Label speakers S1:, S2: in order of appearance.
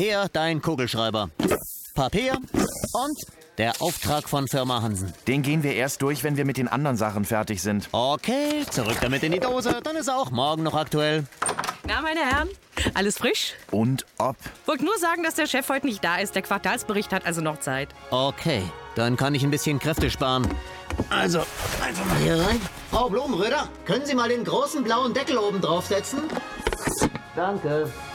S1: Hier dein Kugelschreiber. Papier und der Auftrag von Firma Hansen.
S2: Den gehen wir erst durch, wenn wir mit den anderen Sachen fertig sind.
S1: Okay, zurück damit in die Dose. Dann ist er auch morgen noch aktuell.
S3: Na, meine Herren, alles frisch?
S2: Und ob?
S3: Wollte nur sagen, dass der Chef heute nicht da ist. Der Quartalsbericht hat also noch Zeit.
S1: Okay, dann kann ich ein bisschen Kräfte sparen. Also, einfach mal hier rein. Frau Blumenröder, können Sie mal den großen blauen Deckel oben draufsetzen? Danke.